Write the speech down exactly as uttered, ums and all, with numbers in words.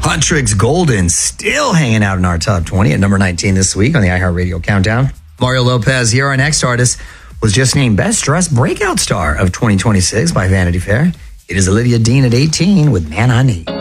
Hot Tricks Golden still hanging out in our top twenty at number nineteen this week on the iHeartRadio Countdown. Mario Lopez, here, our next artist, was just named Best Dressed Breakout Star of twenty twenty-six by Vanity Fair. It is Olivia Dean at eighteen with Man I Need.